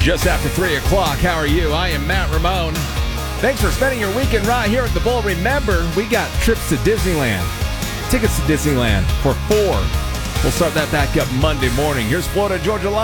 Just after 3 o'clock, how are you? I am Matt Ramone. Thanks for spending your weekend right here at the Bowl. Remember, we got trips to Disneyland. Tickets to Disneyland for 4. We'll start that back up Monday morning. Here's Florida Georgia Line.